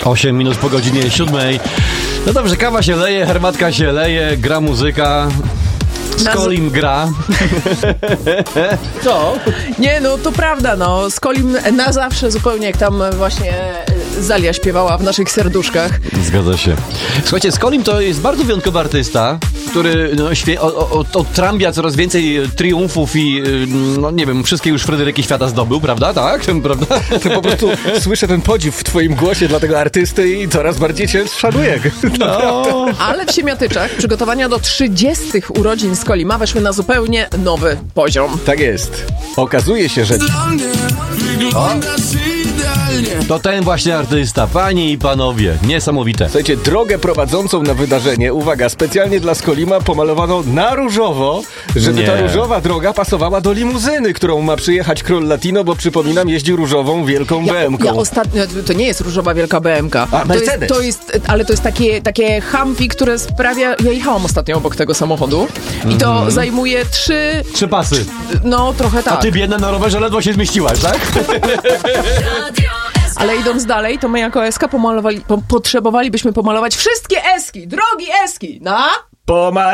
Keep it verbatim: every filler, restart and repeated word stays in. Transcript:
osiem minut po godzinie siódmej. No dobrze, kawa się leje, herbatka się leje, gra muzyka. Skolim gra. Co? Nie, no to prawda, no. Skolim na zawsze, zupełnie jak tam właśnie Zalia śpiewała w naszych serduszkach. Zgadza się. Słuchajcie, Skolim to jest bardzo wyjątkowy artysta, który no, świe- odtrąbia coraz więcej triumfów i no nie wiem, wszystkie już Fryderyki świata zdobył, prawda? Tak? Prawda? To po prostu słyszę ten podziw w twoim głosie dla tego artysty i coraz bardziej cię szanuję. No. Ale w Siemiatyczach przygotowania do trzydziestych urodzin Skolima weszły na zupełnie nowy poziom. Tak jest. Okazuje się, że... O. To ten właśnie artysta, panie i panowie, niesamowite. Słuchajcie, drogę prowadzącą na wydarzenie, uwaga, specjalnie dla Skolima pomalowano na różowo, żeby Nie. ta różowa droga pasowała do limuzyny, którą ma przyjechać król Latino, bo przypominam, jeździł różową wielką Ja, B M ką. ja ostatnio, to nie jest różowa wielka B M ka. A, to Mercedes. jest, to jest, ale to jest takie, takie Humvee, które sprawia... Ja jechałam ostatnio obok tego samochodu i to Mhm. zajmuje trzy... Trzy pasy. No, trochę tak. A ty biedna na rowerze ledwo się zmieściłaś, tak? Ale idąc dalej, to my jako Eska pomalowali, po, potrzebowalibyśmy pomalować wszystkie Eski, drogi Eski, na... Pomar